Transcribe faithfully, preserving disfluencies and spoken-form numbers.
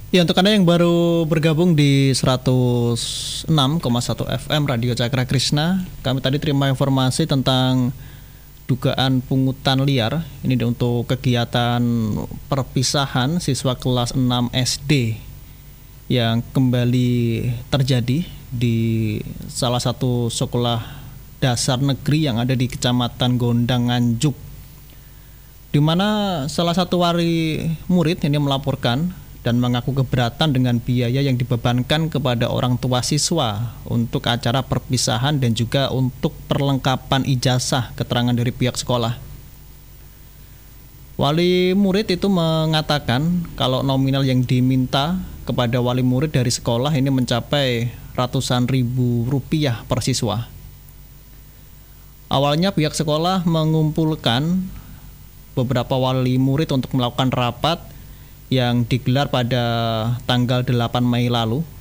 Ya, untuk Anda yang baru bergabung di seratus enam koma satu F M Radio Cakra Krishna, kami tadi terima informasi tentang dugaan pungutan liar. Ini untuk kegiatan perpisahan siswa kelas enam S D yang kembali terjadi di salah satu sekolah dasar negeri yang ada di Kecamatan Gondang Nganjuk, di mana salah satu wali murid ini melaporkan dan mengaku keberatan dengan biaya yang dibebankan kepada orang tua siswa untuk acara perpisahan dan juga untuk perlengkapan ijazah keterangan dari pihak sekolah. Wali murid itu mengatakan kalau nominal yang diminta kepada wali murid dari sekolah ini mencapai ratusan ribu rupiah per siswa. Awalnya pihak sekolah mengumpulkan beberapa wali murid untuk melakukan rapat yang digelar pada tanggal delapan Mei lalu,